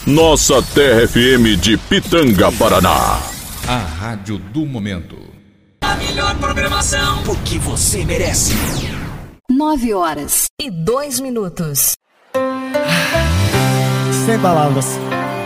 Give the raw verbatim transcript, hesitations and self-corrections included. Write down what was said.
Nossa Terra F M de Pitanga, Paraná. A rádio do momento. A melhor programação, porque você merece. Nove horas e dois minutos. Sem palavras.